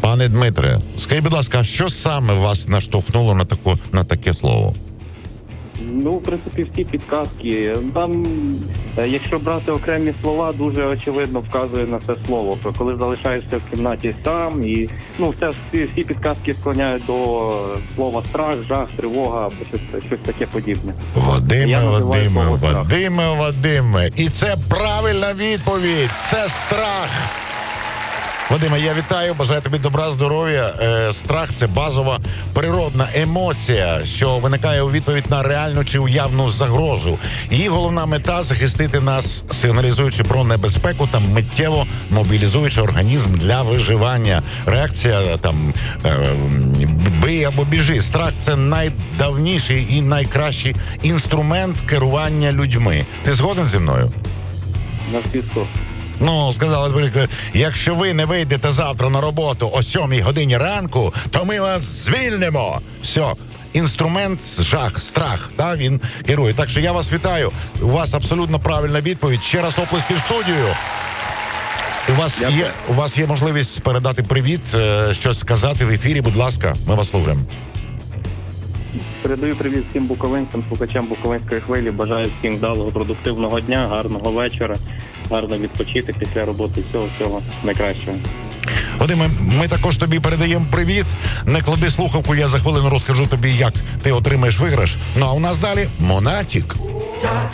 Пане Дмитре, скажіть, будь ласка, що саме вас наштовхнуло на таке слово? Ну, в принципі, всі підказки. Там, якщо брати окремі слова, дуже очевидно вказує на це слово. Про коли залишаєшся в кімнаті сам, і всі підказки склоняють до слова страх, жах, тривога або щось таке подібне. Вадиме. І це правильна відповідь. Це страх. Вадиме, я вітаю, бажаю тобі добра, здоров'я. Страх – це базова природна емоція, що виникає у відповідь на реальну чи уявну загрозу. Її головна мета – захистити нас, сигналізуючи про небезпеку та миттєво мобілізуючи організм для виживання. Реакція там бий або біжи. Страх – це найдавніший і найкращий інструмент керування людьми. Ти згоден зі мною? На всі 100. Ну, сказали, якщо ви не вийдете завтра на роботу о 7 годині ранку, то ми вас звільнимо. Все, інструмент, жах, страх, та, він керує. Так що я вас вітаю. У вас абсолютно правильна відповідь. Ще раз оплески в студію. У вас є можливість передати привіт, щось сказати в ефірі, будь ласка, ми вас слухаємо. Передаю привіт всім буковинцям, слухачам Буковинської хвилі. Бажаю всім вдалого, продуктивного дня, гарного вечора, гарно відпочити після роботи, всього найкращого. Вадиме, ми також тобі передаємо привіт. Не клади слухавку, я за хвилину розкажу тобі, як ти отримаєш виграш. Ну а у нас далі Монатік.